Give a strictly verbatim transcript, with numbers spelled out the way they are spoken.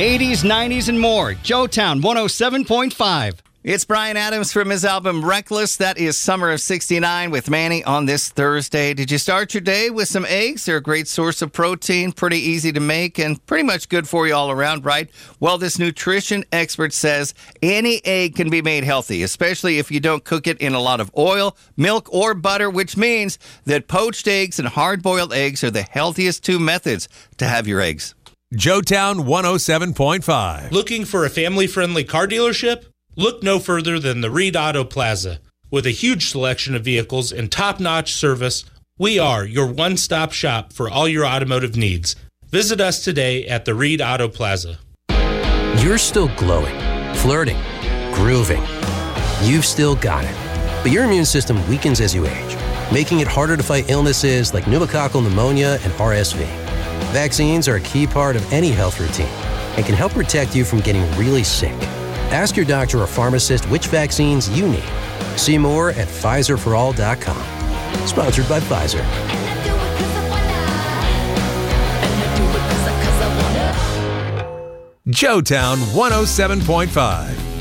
eighties, nineties, and more. Joetown one oh seven point five. It's Bryan Adams from his album Reckless. That is Summer of sixty-nine with Manny on this Thursday. Did you start your day with some eggs? They're a great source of protein, pretty easy to make, and pretty much good for you all around, right? Well, this nutrition expert says any egg can be made healthy, especially if you don't cook it in a lot of oil, milk, or butter, which means that poached eggs and hard-boiled eggs are the healthiest two methods to have your eggs. Joetown one oh seven point five. Looking for a family-friendly car dealership? Look no further than the Reed Auto Plaza. With a huge selection of vehicles and top-notch service, we are your one-stop shop for all your automotive needs. Visit us today at the Reed Auto Plaza. You're still glowing, flirting, grooving. You've still got it. But your immune system weakens as you age, making it harder to fight illnesses like pneumococcal pneumonia and R S V. Vaccines are a key part of any health routine and can help protect you from getting really sick. Ask your doctor or pharmacist which vaccines you need. See more at Pfizer for all dot com. Sponsored by Pfizer. Joetown one oh seven point five.